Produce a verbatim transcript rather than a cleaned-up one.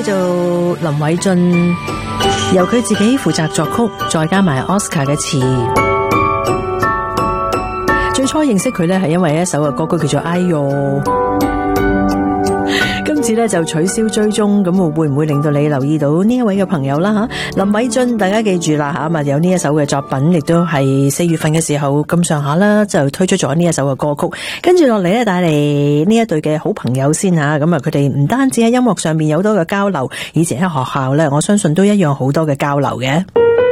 做林偉俊，由佢自己負責作曲，再加埋 Oscar 嘅詞。最初認識佢咧，係因為一首嘅歌曲叫做《哎喲》。今次咧就取消追蹤，咁會唔會令到你留意到呢一位嘅朋友啦吓？林偉俊，大家記住啦吓，咪有呢一首嘅作品，亦都係四月份嘅時候咁上下啦，就推出咗呢一首嘅歌曲。跟住落嚟咧，帶嚟呢一對嘅好朋友先吓，咁啊佢哋唔單止喺音樂上面有好多嘅交流，以前喺學校咧，我相信都一樣好多嘅交流嘅。